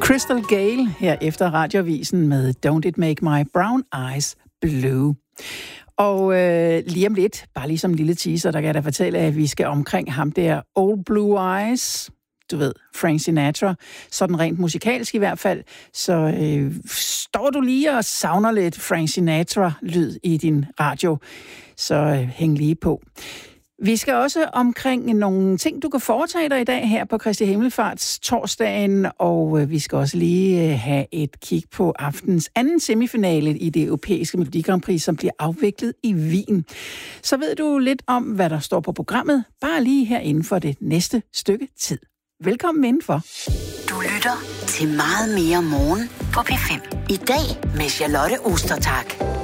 Crystal Gale her efter radioavisen med Don't It Make My Brown Eyes Blue. Og lige om lidt, bare lige som en lille teaser, der kan jeg da fortælle, at vi skal omkring ham der Old Blue Eyes, du ved, Frank Sinatra, sådan rent musikalsk i hvert fald. Så står du lige og savner lidt Frank Sinatra-lyd i din radio, så hæng lige på. Vi skal også omkring nogle ting, du kan foretage dig i dag her på Kristi Himmelfarts torsdagen, og vi skal også lige have et kig på aftens anden semifinale i det europæiske Melodi Grand Prix, som bliver afviklet i Wien. Så ved du lidt om, hvad der står på programmet, bare lige her inden for det næste stykke tid. Velkommen indenfor. Du lytter til Meget mere morgen på P5. I dag med Charlotte Ostertag.